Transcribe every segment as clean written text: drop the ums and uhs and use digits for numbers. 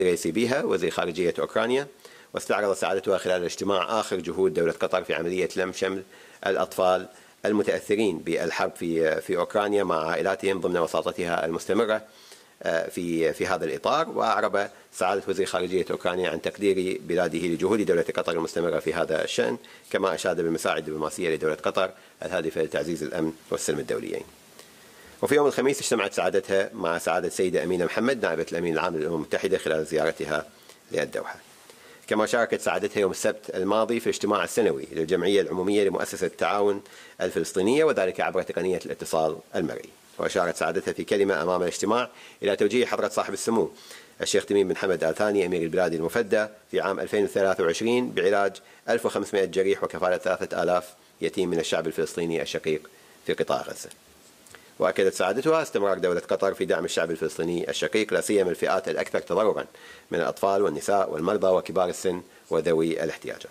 الرئيسي بها وزير خارجية أوكرانيا، واستعرض سعادتها خلال الاجتماع آخر جهود دولة قطر في عملية لم شمل الأطفال المتأثرين بالحرب في أوكرانيا مع عائلاتهم ضمن وساطتها المستمرة في هذا الإطار. وأعرب سعادة وزير خارجية أوكرانيا عن تقدير بلاده لجهود دولة قطر المستمرة في هذا الشأن، كما أشاد بالمساعي الدبلوماسية لدولة قطر الهادفة لتعزيز الأمن والسلم الدوليين. وفي يوم الخميس اجتمعت سعادتها مع سعادة السيدة أمينة محمد نائبة الأمين العام للأمم المتحدة خلال زيارتها للدوحة. كما شاركت سعادتها يوم السبت الماضي في الاجتماع السنوي للجمعية العمومية لمؤسسة التعاون الفلسطينية، وذلك عبر تقنية الاتصال المرئي. وأشارت سعادتها في كلمة أمام الاجتماع إلى توجيه حضرة صاحب السمو الشيخ تميم بن حمد آل ثاني أمير البلاد المفدى في عام 2023 بعلاج 1500 جريح وكفالة 3000 يتيم من الشعب الفلسطيني الشقيق في قطاع غزة. وأكدت سعادتها استمرار دولة قطر في دعم الشعب الفلسطيني الشقيق، لا سيما الفئات الأكثر تضررا من الأطفال والنساء والمرضى وكبار السن وذوي الاحتياجات.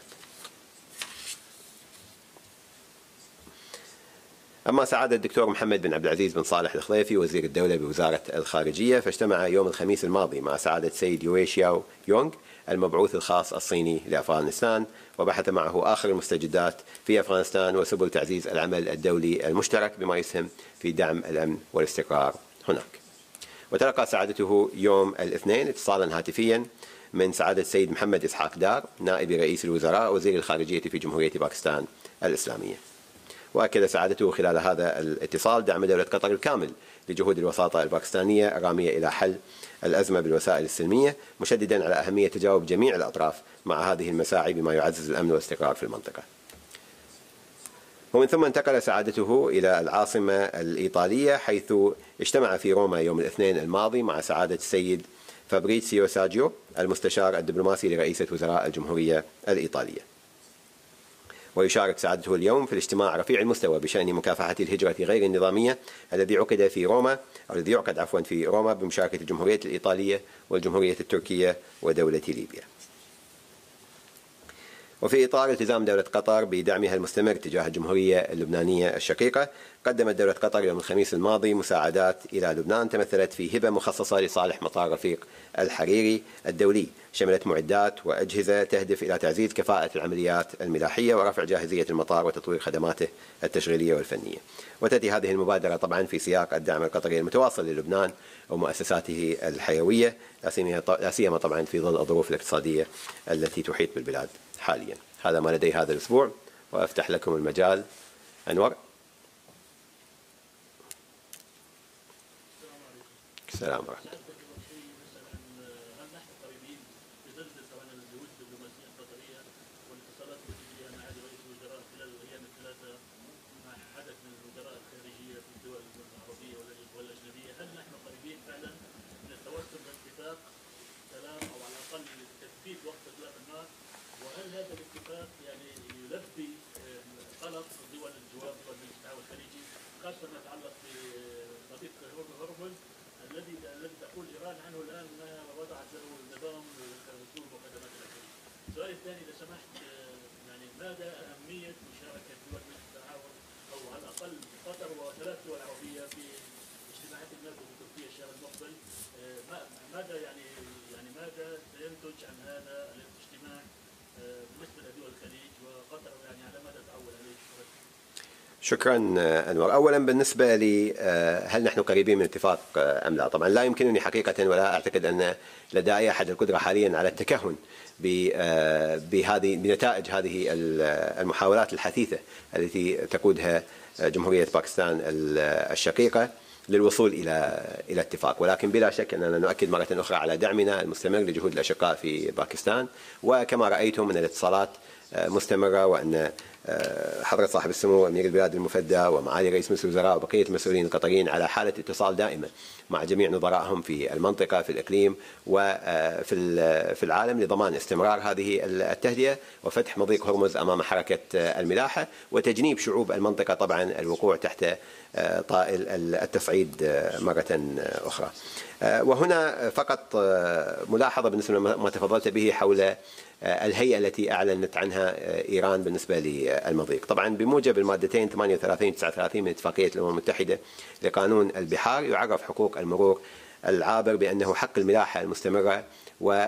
أما سعادة الدكتور محمد بن عبد العزيز بن صالح الخليفي وزير الدولة بوزارة الخارجية، فاجتمع يوم الخميس الماضي مع سعادة السيد يوي شياو يونغ المبعوث الخاص الصيني لأفغانستان، وبحث معه آخر المستجدات في أفغانستان وسبل تعزيز العمل الدولي المشترك بما يسهم في دعم الأمن والاستقرار هناك. وتلقى سعادته يوم الاثنين اتصالا هاتفيا من سعادة السيد محمد إسحاق دار نائب رئيس الوزراء وزير الخارجية في جمهورية باكستان الإسلامية. وأكد سعادته خلال هذا الاتصال دعم دولة قطر الكامل لجهود الوساطة الباكستانية الرامية إلى حل الأزمة بالوسائل السلمية، مشددا على أهمية تجاوب جميع الأطراف مع هذه المساعي بما يعزز الأمن والاستقرار في المنطقة. ومن ثم انتقل سعادته إلى العاصمة الإيطالية، حيث اجتمع في روما يوم الاثنين الماضي مع سعادة السيد فابريتسيو ساجيو المستشار الدبلوماسي لرئيسة وزراء الجمهورية الإيطالية. ويشارك سعادته اليوم في الاجتماع رفيع المستوى بشأن مكافحة الهجرة غير النظامية الذي عقد في روما بمشاركة الجمهورية الإيطالية والجمهورية التركية ودولة ليبيا. وفي إطار التزام دولة قطر بدعمها المستمر تجاه الجمهورية اللبنانية الشقيقة، قدمت دولة قطر يوم الخميس الماضي مساعدات إلى لبنان تمثلت في هبة مخصصة لصالح مطار رفيق الحريري الدولي، شملت معدات وأجهزة تهدف إلى تعزيز كفاءة العمليات الملاحية ورفع جاهزية المطار وتطوير خدماته التشغيلية والفنية. وتأتي هذه المبادرة طبعا في سياق الدعم القطري المتواصل للبنان ومؤسساته الحيوية، لا سيما طبعا في ظل الظروف الاقتصادية التي تحيط بالبلاد حاليا. هذا ما لدي هذا الأسبوع، وأفتح لكم المجال. أنور. السلام ورحمة الله. وهل هذا الاتفاق يعني يلبي طلب دول الجوار والمجتمع الخليجي، خاصة ما يتعلق بضيق هرمز الذي تقول إيران عنه الآن وضعت له النظام للرسوم وخدمات الخليج. السؤال الثاني إذا سمحت، يعني ماذا أهمية مشاركة دول التعاون أو على الأقل قطر وثلاث دول عربية في اجتماعات الناتو في تركيا الشهر المقبل؟ ماذا ماذا سينتج عن هذا الاجتماع بالنسبة لدول الخليج وقطر، يعني على ماذا تعول عليه؟ شكرا أنور. أولا بالنسبة لي هل نحن قريبين من اتفاق أم لا؟ طبعا لا يمكنني حقيقة ولا أعتقد أن لدي أحد القدرة حاليا على التكهن بنتائج هذه المحاولات الحثيثة التي تقودها جمهورية باكستان الشقيقة للوصول إلى اتفاق، ولكن بلا شك أننا نؤكد مرة أخرى على دعمنا المستمر لجهود الأشقاء في باكستان. وكما رأيتم من الاتصالات مستمرة، وأن حضرة صاحب السمو أمير البلاد المفدى ومعالي رئيس مجلس الوزراء وبقية المسؤولين القطريين على حالة اتصال دائمة مع جميع نظرائهم في المنطقة في الإقليم وفي العالم لضمان استمرار هذه التهدئة وفتح مضيق هرمز أمام حركة الملاحة وتجنيب شعوب المنطقة طبعا الوقوع تحت طائل التصعيد مرة أخرى. وهنا فقط ملاحظة بالنسبة لما تفضلت به حول الهيئة التي أعلنت عنها إيران بالنسبة للمضيق. طبعا بموجب المادتين 38 و 39 من اتفاقية الأمم المتحدة لقانون البحار، يعرف حقوق المرور العابر بأنه حق الملاحة المستمرة